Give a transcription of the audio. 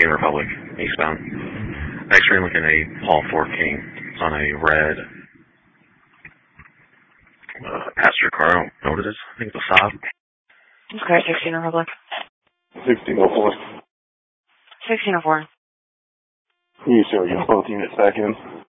Republic, eastbound. X-ray Lincoln 8, Paul 14, on a red passenger car. I don't know what it is. I think it's a Saab. Okay, 16 Republic. 1604. 1604. You sure get both units back in?